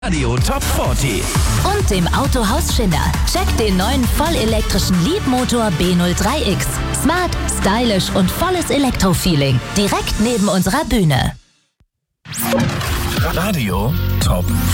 Radio Top 40. Und dem Autohaus Schindler. Checkt den neuen vollelektrischen Leapmotor B03X. Smart, stylisch und volles Elektrofeeling. Direkt neben unserer Bühne. Radio Top